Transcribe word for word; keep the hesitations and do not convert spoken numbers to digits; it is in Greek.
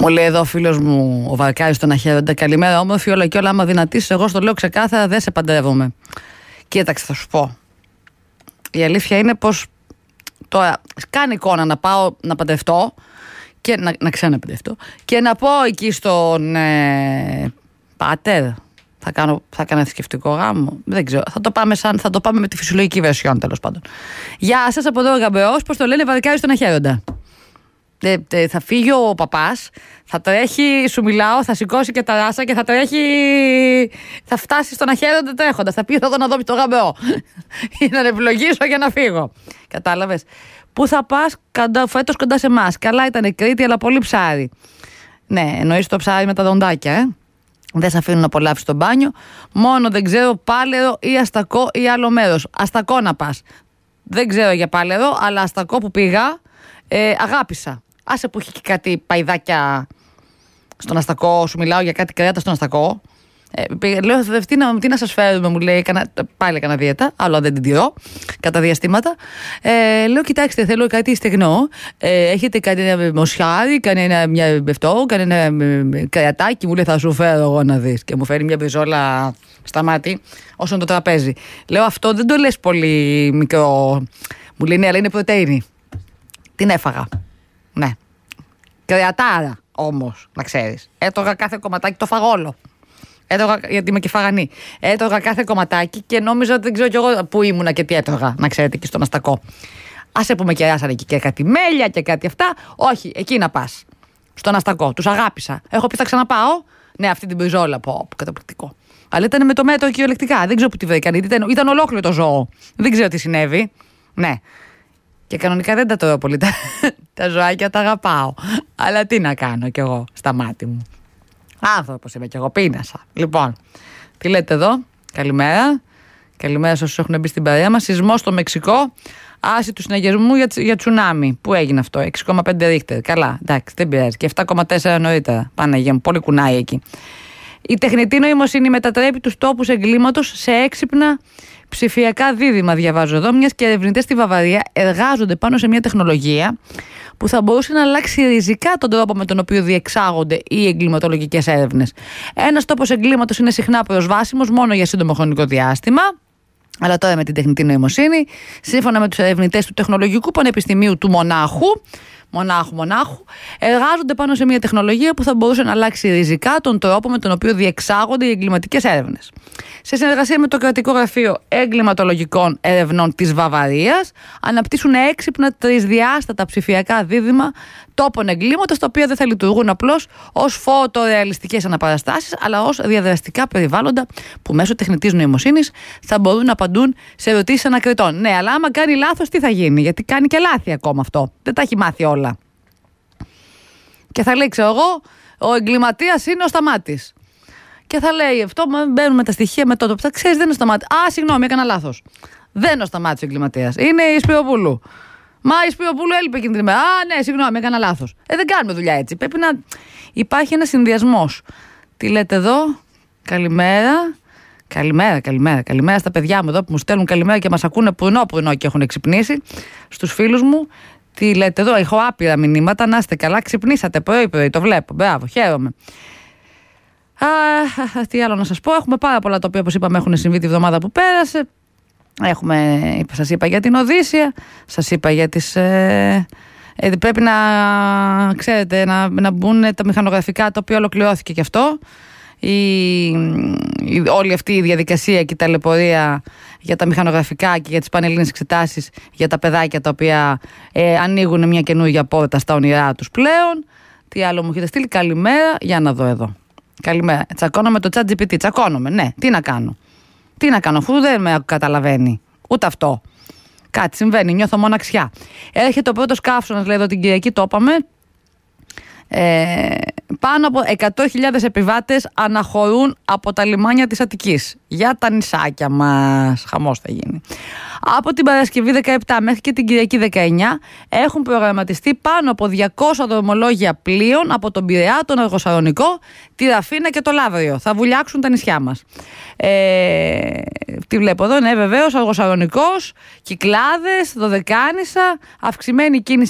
Μου λέει εδώ ο φίλος μου, ο Βαρκάρης στον Αχαίροντα, καλημέρα όμορφη, όλα και όλα. Άμα δυνατήσεις, εγώ στο λέω ξεκάθαρα, δεν σε παντρεύομαι. Κοίταξε, θα σου πω. Η αλήθεια είναι πως τώρα κάνει εικόνα να πάω να παντρευτώ και να, να ξαναπαντρευτώ και να πω εκεί στον ε, πάτερ. Θα κάνω, θα κάνω θρησκευτικό γάμο. Δεν ξέρω. Θα το πάμε, σαν, θα το πάμε με τη φυσιολογική βερσιόν, τέλος πάντων. Γεια σας από εδώ ο Γαμπεός, πώς το λένε, Βαρκάρης στον Αχαίροντα. Ε, ε, θα φύγει ο παπάς, θα τρέχει, σου μιλάω, θα σηκώσει και τα ράσα και θα τρέχει. Θα φτάσει στον Αχαίροντα τρέχοντας. Θα πει εδώ να δω το Γαμπεό. Ή να ευλογήσω για να φύγω. Κατάλαβες. Πού θα πας φέτος κοντά σε εμάς. Καλά ήταν η Κρήτη, αλλά πολύ ψάρι. Ναι, εννοείς το ψάρι με τα δοντάκια, ε. Δεν σε αφήνουν να απολαύσεις το μπάνιο. Μόνο δεν ξέρω Πάλαιρο ή Αστακό ή άλλο μέρος. Αστακό να πας. Δεν ξέρω για Πάλαιρο, αλλά Αστακό που πήγα ε, αγάπησα. Άσε που έχει και κάτι παϊδάκια στον Αστακό. Σου μιλάω για κάτι κρέατα στον Αστακό. Ε, λέω, τι να, τι να σας φέρουμε, μου λέει. Κανα, πάλι έκανα δίαιτα, αλλά δεν την τηρώ κατά διαστήματα. Ε, λέω, κοιτάξτε, θέλω κάτι στεγνό. Ε, έχετε κανένα μοσιάρι, κανένα μια μπευτό, κανένα κρεατάκι. Μου λέει, θα σου φέρω εγώ να δεις. Και μου φέρει μια μπριζόλα στα μάτι, όσο το τραπέζι. Λέω, αυτό δεν το λες πολύ μικρό. Μου λέει, ναι, αλλά είναι πρωτεΐνη. Την έφαγα. Ναι. Κρεατάρα όμως, να ξέρεις. Έτρωγα κάθε κομματάκι, το φαγόλο. Έτρωγα, γιατί είμαι και φαγανή. Έτρωγα κάθε κομματάκι και νόμιζα ότι δεν ξέρω κι εγώ που ήμουνα και τι έτρωγα, να ξέρετε, και στον Αστακό. Άσε που με κεράσανε εκεί και κάτι μέλια και κάτι αυτά. Όχι, εκεί να πας. Στον Αστακό. Τους αγάπησα. Έχω πει θα ξαναπάω. Ναι, αυτή την μπριζόλα. Πω, καταπληκτικό. Αλλά ήταν με το μέτρο κυριολεκτικά. Δεν ξέρω που τη βρήκαν. Ήταν, ήταν ολόκληρο το ζώο. Δεν ξέρω τι συνέβη. Ναι. Και κανονικά δεν τα τρώω πολύ. Τα, τα ζωάκια τα αγαπάω. Αλλά τι να κάνω κι εγώ στα μάτι μου. Άνθρωπος είμαι κι εγώ, πείνασα. Λοιπόν, τι λέτε εδώ, καλημέρα. Καλημέρα σε όσους έχουν μπει στην παρέα μας. Σεισμός στο Μεξικό, άρση του συναγερμού για, για τσουνάμι. Πού έγινε αυτό, έξι κόμμα πέντε ρίχτερ. Καλά, εντάξει, δεν πειράζει. Και επτά κόμμα τέσσερα νωρίτερα. Παναγία μου, πολύ κουνάει εκεί. Η τεχνητή νοημοσύνη μετατρέπει τους τόπους εγκλήματος σε έξυπνα ψηφιακά δίδυμα, διαβάζω εδώ, μιας και ερευνητές στη Βαβαρία εργάζονται πάνω σε μια τεχνολογία που θα μπορούσε να αλλάξει ριζικά τον τρόπο με τον οποίο διεξάγονται οι εγκληματολογικές έρευνες. Ένας τόπος εγκλήματος είναι συχνά προσβάσιμος μόνο για σύντομο χρονικό διάστημα. Αλλά τώρα με την τεχνητή νοημοσύνη, σύμφωνα με τους ερευνητές του Τεχνολογικού Πανεπιστημίου του Μονάχου, Μονάχου, Μονάχου, εργάζονται πάνω σε μια τεχνολογία που θα μπορούσε να αλλάξει ριζικά τον τρόπο με τον οποίο διεξάγονται οι εγκληματικές έρευνες. Σε συνεργασία με το Κρατικό Γραφείο Εγκληματολογικών Ερευνών της Βαβαρίας, αναπτύσσουν έξυπνα τρισδιάστατα ψηφιακά δίδυμα τόπων εγκλήματος, τα οποία δεν θα λειτουργούν απλώς ως φωτορεαλιστικές αναπαραστάσεις, αλλά ως διαδραστικά περιβάλλοντα που μέσω τεχνητής νοημοσύνης θα μπορούν να απαντούν σε ερωτήσεις ανακριτών. Ναι, αλλά άμα κάνει λάθος, τι θα γίνει, γιατί κάνει και λάθη ακόμα αυτό. Δεν τα έχει μάθει όλα. Και θα λέει, ξέρω εγώ, ο εγκληματίας είναι ο Σταμάτης. Και θα λέει αυτό, μπαίνουμε τα στοιχεία με το. Ξέρεις, δεν είναι ο Σταμάτης. Α, συγγνώμη, έκανα λάθος. Δεν είναι ο Σταμάτης ο εγκληματίας. Είναι η Σπυροπούλου. Μα η Σπυροπούλου έλειπε εκείνη την ημέρα. Α, ναι, συγγνώμη, έκανα λάθος. Ε, δεν κάνουμε δουλειά έτσι. Πρέπει να υπάρχει ένας συνδυασμός. Τι λέτε εδώ, καλημέρα. Καλημέρα, καλημέρα. Καλημέρα στα παιδιά μου εδώ που μου στέλνουν καλημέρα και μας ακούνε πρωινό-πρωινό και έχουν ξυπνήσει. Στους φίλους μου. Τι λέτε εδώ, έχω άπειρα μηνύματα. Να είστε καλά, ξυπνήσατε πρωί-πρωί. Το βλέπω. Μπράβο, χαίρομαι. Α, τι άλλο να σας πω. Έχουμε πάρα πολλά τα οποία, όπως είπαμε, έχουν συμβεί τη βδομάδα που πέρασε. Έχουμε, σας είπα για την Οδύσσεια, σας είπα για τις... Ε, ε, πρέπει να, ξέρετε, να, να μπουν τα μηχανογραφικά, το οποίο ολοκληρώθηκε και αυτό. Η, η, όλη αυτή η διαδικασία και η ταλαιπωρία για τα μηχανογραφικά και για τις πανελλήνιες εξετάσεις για τα παιδάκια τα οποία ε, ανοίγουν μια καινούργια πόρτα στα όνειρά τους πλέον. Τι άλλο μου έχετε στείλει, καλημέρα, για να δω εδώ. Καλημέρα, τσακώνομαι το ChatGPT, τσακώνομαι, ναι, τι να κάνω. Τι να κάνω, αφού δεν με καταλαβαίνει. Ούτε αυτό. Κάτι συμβαίνει, νιώθω μοναξιά. Έρχεται ο πρώτος καύσωνας, λέει εδώ την Κυριακή, το είπαμε. Ε, πάνω από εκατό χιλιάδες επιβάτες αναχωρούν από τα λιμάνια της Αττικής για τα νησάκια μας. Χαμός θα γίνει. Από την Παρασκευή δεκαεπτά μέχρι και την Κυριακή δεκαεννιά έχουν προγραμματιστεί πάνω από διακόσια δρομολόγια πλοίων από τον Πειραιά, τον Αργοσαρονικό, τη Ραφίνα και το Λαύριο. Θα βουλιάξουν τα νησιά μας. Ε, τι βλέπω εδώ, ναι, βεβαίως, Αργοσαρονικός, Κυκλάδες, Δωδεκάνησα, αυξημένη κίνηση